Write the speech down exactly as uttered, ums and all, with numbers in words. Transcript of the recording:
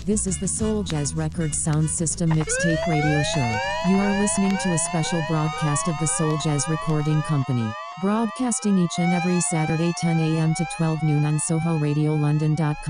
This is the Soul Jazz Records Sound System Mixtape Radio Show. You are listening to a special broadcast of the Soul Jazz Recording Company, broadcasting each and every Saturday ten a m to twelve noon on Soho Radio London dot com.